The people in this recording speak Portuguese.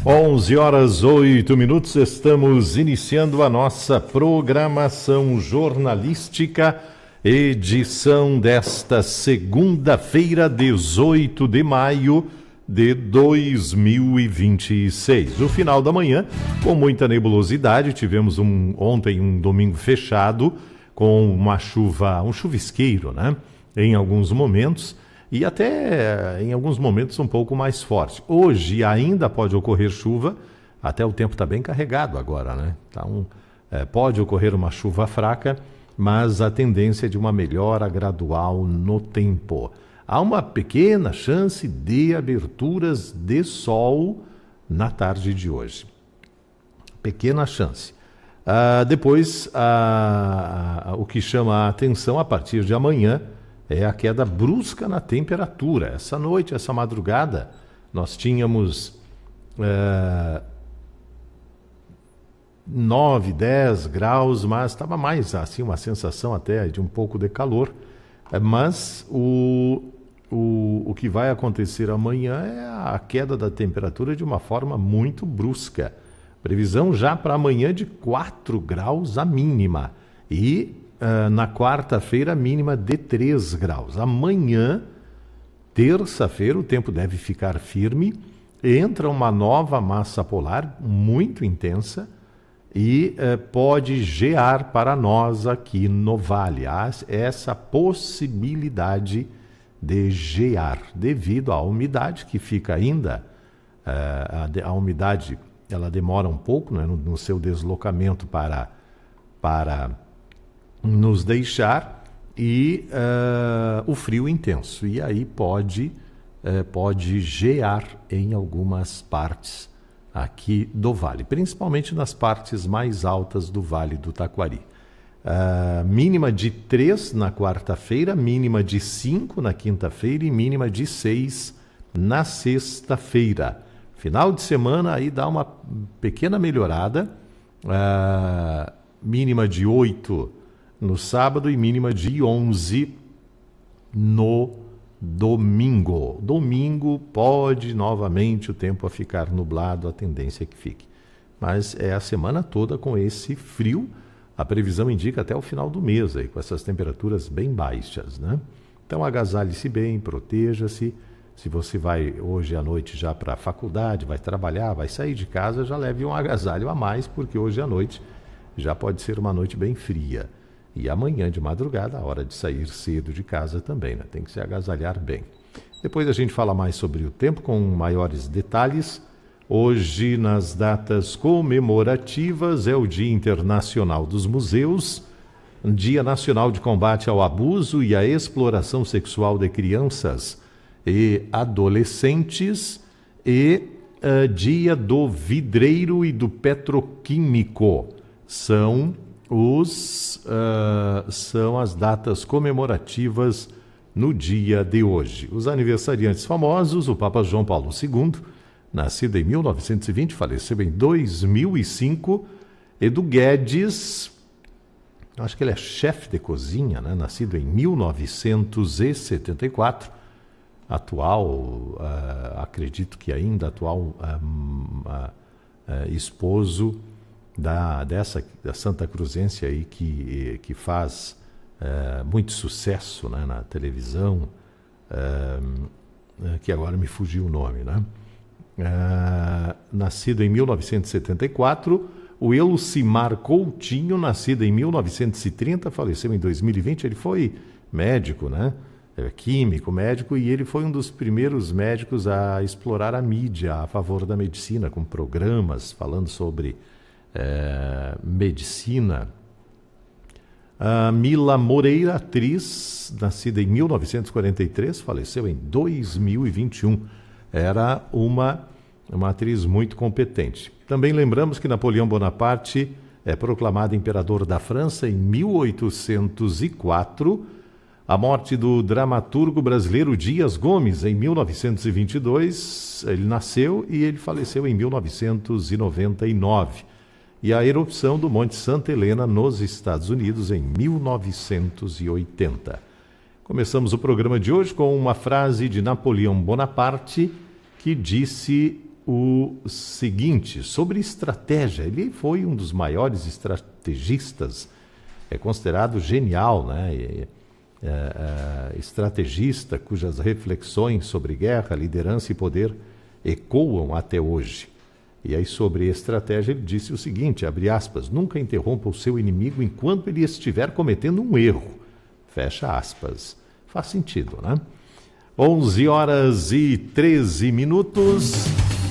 11h08, estamos iniciando a nossa programação jornalística, edição desta segunda-feira, 18 de maio de 2026. No final da manhã, com muita nebulosidade, tivemos ontem um domingo fechado, com uma chuva, um chuvisqueiro, né? Em alguns momentos. E até em alguns momentos um pouco mais forte. Hoje ainda pode ocorrer chuva, até o tempo está bem carregado agora, né? Então, pode ocorrer uma chuva fraca, mas a tendência é de uma melhora gradual no tempo. Há uma pequena chance de aberturas de sol na tarde de hoje. Pequena chance. Depois, o que chama a atenção a partir de amanhã é a queda brusca na temperatura. Essa noite, essa madrugada, nós tínhamos 9, 10 graus, mas estava mais assim, uma sensação até de um pouco de calor. Mas o que vai acontecer amanhã é a queda da temperatura de uma forma muito brusca. Previsão já para amanhã de 4 graus a mínima. E na quarta-feira, mínima de 3 graus. Amanhã, terça-feira, o tempo deve ficar firme. Entra uma nova massa polar muito intensa e pode gear para nós aqui no Vale. Há essa possibilidade de gear devido à umidade que fica ainda. A umidade ela demora um pouco, né, no seu deslocamento para nos deixar e o frio intenso. E aí pode gear em algumas partes aqui do Vale, principalmente nas partes mais altas do Vale do Taquari. Mínima de 3 na quarta-feira, mínima de 5 na quinta-feira e mínima de 6 na sexta-feira. Final de semana aí dá uma pequena melhorada, mínima de 8 no sábado e mínima de 11 no domingo. Domingo pode novamente o tempo a ficar nublado, a tendência é que fique. Mas é a semana toda com esse frio, a previsão indica até o final do mês, aí, com essas temperaturas bem baixas, né? Então agasalhe-se bem, proteja-se. Se você vai hoje à noite já para a faculdade, vai trabalhar, vai sair de casa, já leve um agasalho a mais, porque hoje à noite já pode ser uma noite bem fria. E amanhã de madrugada, a hora de sair cedo de casa também, né? Tem que se agasalhar bem. Depois a gente fala mais sobre o tempo com maiores detalhes. Hoje, nas datas comemorativas, é o Dia Internacional dos Museus, Dia Nacional de Combate ao Abuso e à Exploração Sexual de Crianças e Adolescentes e Dia do Vidreiro e do Petroquímico. São as datas comemorativas no dia de hoje. Os aniversariantes famosos, o Papa João Paulo II, nascido em 1920, faleceu em 2005. Edu Guedes, acho que ele é chefe de cozinha, né? Nascido em 1974, acredito que ainda atual esposo da Santa Cruzense aí que faz muito sucesso, né, na televisão, que agora me fugiu o nome, né? Nascido em 1974, o Elcimar Coutinho, nascido em 1930, faleceu em 2020, ele foi médico, né? Químico, médico, e ele foi um dos primeiros médicos a explorar a mídia a favor da medicina, com programas falando sobre medicina. Mila Moreira, atriz, nascida em 1943, faleceu em 2021. Era uma atriz muito competente. Também lembramos que Napoleão Bonaparte é proclamado imperador da França em 1804. A morte do dramaturgo brasileiro Dias Gomes, em 1922. Ele nasceu e ele faleceu em 1999. E a erupção do Monte Santa Helena, nos Estados Unidos, em 1980. Começamos o programa de hoje com uma frase de Napoleão Bonaparte, que disse o seguinte, sobre estratégia. Ele foi um dos maiores estrategistas, é considerado genial, né? Estrategista cujas reflexões sobre guerra, liderança e poder ecoam até hoje. E aí, sobre estratégia, ele disse o seguinte, abre aspas, nunca interrompa o seu inimigo enquanto ele estiver cometendo um erro. Fecha aspas. Faz sentido, né? 11 horas e 13 minutos.